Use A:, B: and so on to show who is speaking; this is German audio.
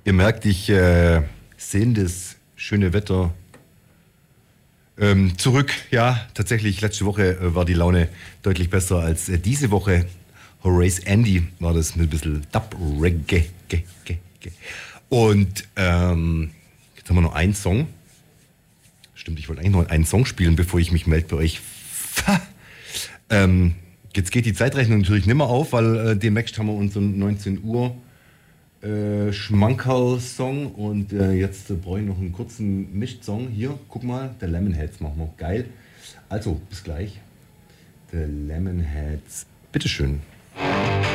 A: Ihr merkt, ich sehne das schöne Wetter zurück. Ja, tatsächlich, letzte Woche war die Laune deutlich besser als diese Woche. Horace Andy war das mit ein bisschen Dub-Reggae. Und jetzt haben wir noch einen Song. Stimmt, ich wollte eigentlich noch einen Song spielen, bevor ich mich melde bei euch. Jetzt geht die Zeitrechnung natürlich nicht mehr auf, weil demnächst haben wir unseren 19 Uhr Schmankerl-Song und jetzt brauche ich noch einen kurzen Mischsong. Hier, guck mal, der Lemonheads machen wir. Geil. Also, bis gleich. Der Lemonheads. Bitteschön.